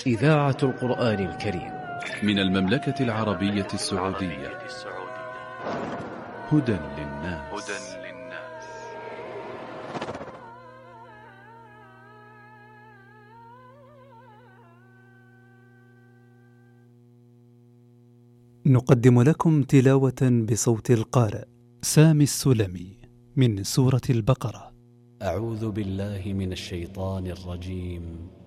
إذاعة القرآن الكريم من المملكة العربية السعودية. هدى للناس. نقدم لكم تلاوة بصوت القارئ سامي السلمي من سورة البقرة. أعوذ بالله من الشيطان الرجيم.